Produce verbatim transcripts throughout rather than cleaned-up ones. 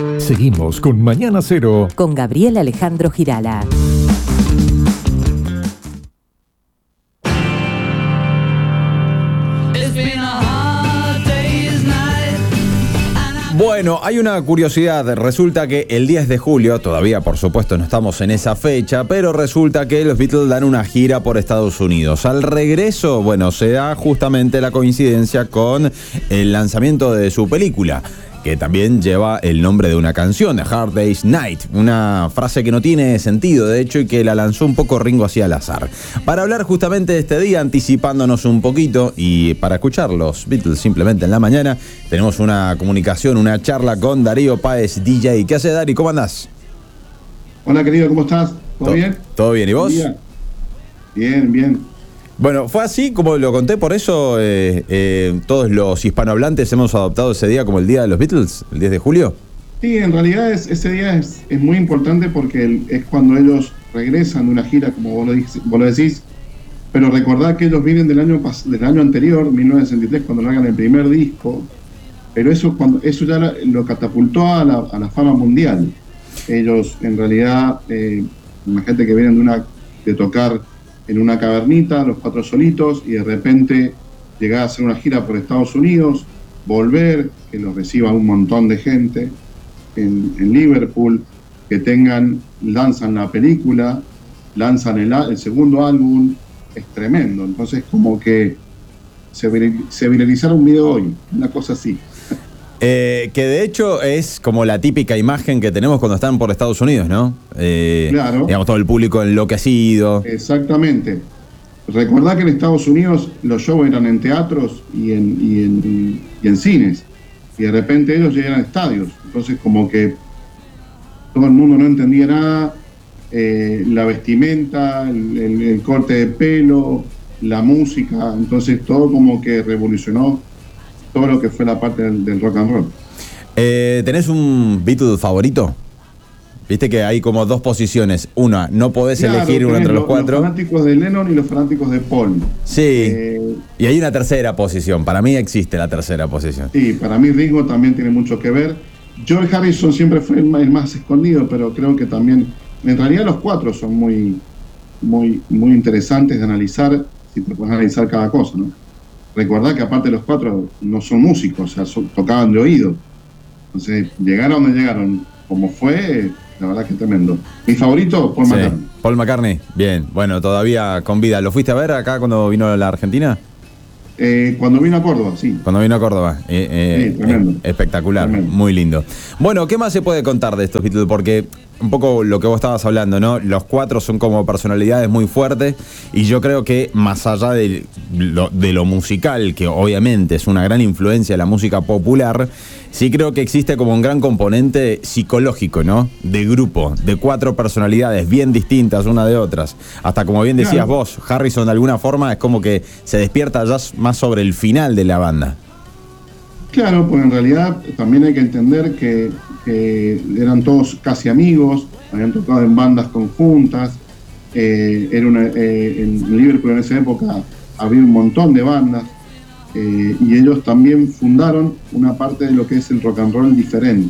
Seguimos con Mañana Cero. Con Gabriel Alejandro Girala. Bueno, hay una curiosidad. Resulta que el diez de julio, todavía por supuesto no estamos en esa fecha, pero resulta que los Beatles dan una gira por Estados Unidos. Al regreso, bueno, se da justamente la coincidencia con el lanzamiento de su película, que también lleva el nombre de una canción, A Hard Day's Night, una frase que no tiene sentido, de hecho, y que la lanzó un poco Ringo así al azar. Para hablar justamente de este día, anticipándonos un poquito, y para escuchar los Beatles simplemente en la mañana, tenemos una comunicación, una charla con Darío Páez, D J. ¿Qué hace, Dari? ¿Cómo andás? Hola, querido, ¿cómo estás? ¿Todo bien? ¿Todo bien? ¿Y vos? Bien, bien. Bueno, fue así como lo conté, por eso eh, eh, todos los hispanohablantes hemos adoptado ese día como el Día de los Beatles, el diez de julio. Sí, en realidad es, ese día es, es muy importante porque el, es cuando ellos regresan de una gira, como vos lo, dices, vos lo decís, pero recordad que ellos vienen del año, del año anterior, mil novecientos sesenta y tres, cuando largan el primer disco, pero eso, cuando, eso ya lo catapultó a la, a la fama mundial. Ellos, en realidad, eh, imagínate que vienen de, una, de tocar en una cavernita, los cuatro solitos, y de repente llegar a hacer una gira por Estados Unidos, volver, que los reciba un montón de gente en, en Liverpool, que tengan, lanzan la película, lanzan el, el segundo álbum, es tremendo. Entonces como que se, vir, se viralizaron un video hoy, una cosa así. Eh, que de hecho es como la típica imagen que tenemos cuando están por Estados Unidos, ¿no? Eh, claro. Digamos, todo el público enloquecido. Exactamente. Recordá que en Estados Unidos los shows eran en teatros y en, y en, y en cines. Y de repente ellos llegan a estadios. Entonces como que todo el mundo no entendía nada. Eh, la vestimenta, el, el, el corte de pelo, la música. Entonces todo como que revolucionó todo lo que fue la parte del, del rock and roll. Eh, ¿Tenés un Beatle favorito? Viste que hay como dos posiciones. Una, no podés claro, elegir uno entre los, los cuatro. Los fanáticos de Lennon y los fanáticos de Paul. Sí. Eh, y hay una tercera posición. Para mí existe la tercera posición. Sí, para mí Ringo también tiene mucho que ver. George Harrison siempre fue el más, el más escondido, pero creo que también... En realidad los cuatro son muy, muy, muy interesantes de analizar, si te puedes analizar cada cosa, ¿no? Recordá que aparte los cuatro no son músicos, o sea, son, tocaban de oído. Entonces, llegaron donde llegaron, como fue, la verdad que es tremendo. Mi favorito, Paul sí, McCartney. Paul McCartney, bien, bueno, todavía con vida. ¿Lo fuiste a ver acá cuando vino a la Argentina? Eh, cuando vino a Córdoba, sí. Cuando vino a Córdoba, eh, eh, sí, tremendo. Eh, espectacular, tremendo. Muy lindo. Bueno, ¿qué más se puede contar de estos Beatles? Porque un poco lo que vos estabas hablando, ¿no? Los cuatro son como personalidades muy fuertes y yo creo que más allá de lo, de lo musical, que obviamente es una gran influencia de la música popular, sí creo que existe como un gran componente psicológico, ¿no? De grupo, de cuatro personalidades bien distintas una de otras. Hasta como bien decías claro. vos, Harrison de alguna forma es como que se despierta ya más sobre el final de la banda. Claro, pues en realidad también hay que entender que, que eran todos casi amigos, habían tocado en bandas conjuntas, eh, era una, eh, en Liverpool en esa época había un montón de bandas, eh, y ellos también fundaron una parte de lo que es el rock and roll diferente.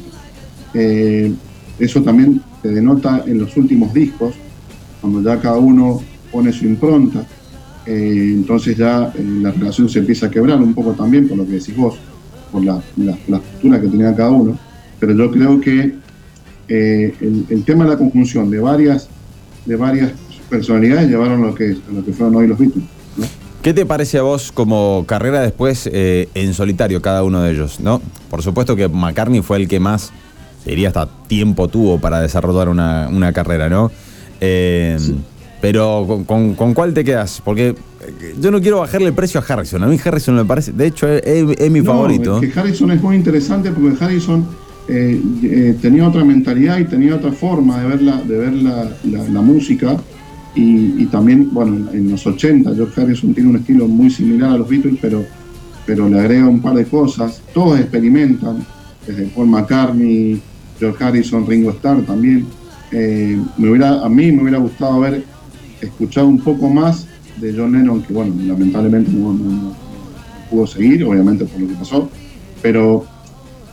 Eh, eso también se denota en los últimos discos, cuando ya cada uno pone su impronta, eh, entonces ya eh, la relación se empieza a quebrar un poco también, por lo que decís vos, por la, la, la postura que tenía cada uno, pero yo creo que eh, el, el tema de la conjunción de varias, de varias personalidades llevaron lo que, lo que fueron hoy los Beatles, ¿no? ¿Qué te parece a vos como carrera después eh, en solitario cada uno de ellos, ¿no? Por supuesto que McCartney fue el que más, diría hasta tiempo tuvo para desarrollar una, una carrera, ¿no? Eh, sí. Pero ¿con, con, ¿con cuál te quedas? Porque yo no quiero bajarle el precio a Harrison. A mí Harrison me parece, de hecho, es, es, es mi no, favorito. Es que Harrison es muy interesante porque Harrison eh, eh, tenía otra mentalidad y tenía otra forma de ver la, de ver la, la, la música. Y, y también, bueno, en los ochenta, George Harrison tiene un estilo muy similar a los Beatles, pero, pero le agrega un par de cosas. Todos experimentan, desde Paul McCartney, George Harrison, Ringo Starr también. Eh, me hubiera, a mí me hubiera gustado haber escuchado un poco más de John Lennon, que bueno, lamentablemente no, no, no pudo seguir, obviamente por lo que pasó, pero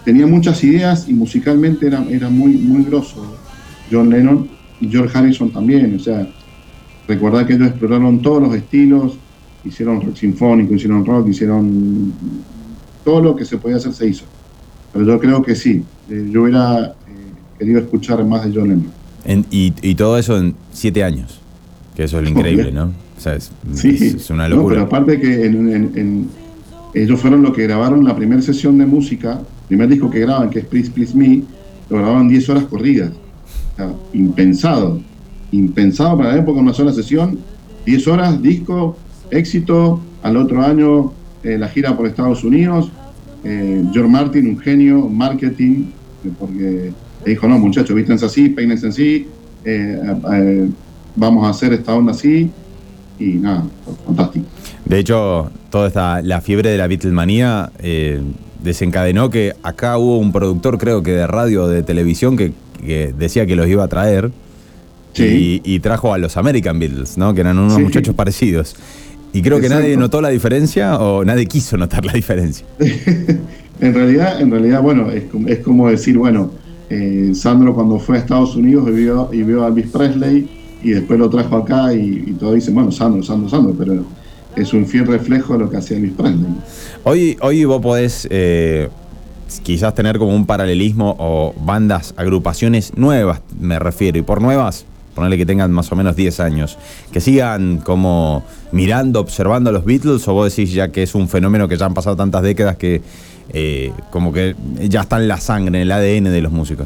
tenía muchas ideas y musicalmente era, era muy, muy grosso John Lennon, y George Harrison también. O sea, recordad que ellos exploraron todos los estilos, hicieron rock sinfónico, hicieron rock, hicieron todo lo que se podía hacer se hizo. Pero yo creo que sí, eh, yo hubiera eh, querido escuchar más de John Lennon. En, y, y todo eso en siete años, que eso es lo increíble, ¿no? O sea, es, sí, es, es una locura. No, pero aparte que en, en, en, ellos fueron los que grabaron la primera sesión de música, el primer disco que graban, que es Please Please Me, lo grababan diez horas corridas. O sea, impensado, impensado para la época, una sola sesión, diez horas, disco, éxito, al otro año eh, la gira por Estados Unidos, eh, George Martin, un genio, marketing, eh, porque le dijo, no muchachos, vístense así, peínense así, eh, eh, vamos a hacer esta onda así, y nada, fantástico. De hecho, toda esta, la fiebre de la Beatlemanía eh, desencadenó que acá hubo un productor, creo que de radio o de televisión, que, que decía que los iba a traer. Sí. Y, y trajo a los American Beatles, ¿no? Que eran unos sí. muchachos parecidos. Y creo Exacto. que nadie notó la diferencia o nadie quiso notar la diferencia. en realidad, en realidad, bueno, es como, es como decir, bueno, eh, Sandro cuando fue a Estados Unidos y vio, y vio a Elvis Presley y después lo trajo acá y, y todos dicen, bueno, Sandro, Sandro, Sandro, pero es un fiel reflejo de lo que hacía Elvis Presley. Hoy, hoy vos podés eh, quizás tener como un paralelismo o bandas, agrupaciones nuevas, me refiero, y por nuevas, ponerle que tengan más o menos diez años, que sigan como mirando, observando a los Beatles, o vos decís ya que es un fenómeno que ya han pasado tantas décadas que eh, como que ya está en la sangre, en el A D N de los músicos?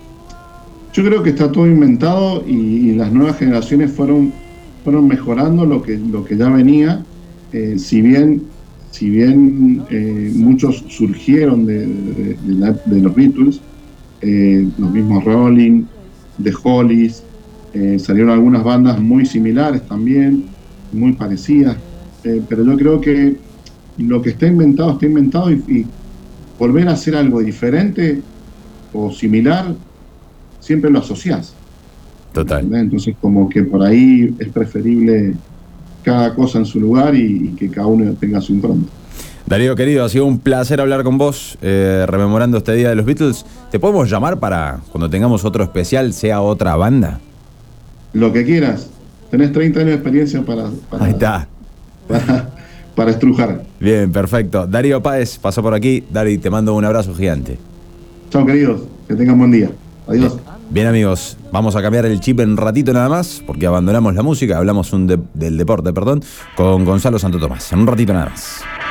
Yo creo que está todo inventado y, y las nuevas generaciones fueron, fueron mejorando lo que, lo que ya venía, eh, si bien, si bien eh, muchos surgieron de, de, de, la, de los Beatles, eh, los mismos Rolling, The Hollies, Eh, salieron algunas bandas muy similares también, muy parecidas, eh, pero yo creo que lo que está inventado está inventado y, y volver a hacer algo diferente o similar siempre lo asociás. Total. ¿Entendés? Entonces como que por ahí es preferible cada cosa en su lugar y, y que cada uno tenga su impronta. Darío, querido, ha sido un placer hablar con vos, eh, rememorando este día de los Beatles. ¿Te podemos llamar para cuando tengamos otro especial, sea otra banda? Lo que quieras. Tenés treinta años de experiencia para, para, Ahí está. para, para estrujar. Bien, perfecto. Darío Páez pasó por aquí. Dari, te mando un abrazo gigante. Chao, queridos. Que tengan buen día. Adiós. Bien, bien, amigos. Vamos a cambiar el chip en un ratito nada más, porque abandonamos la música, hablamos un de, del deporte, perdón, con Gonzalo Santo Tomás. En un ratito nada más.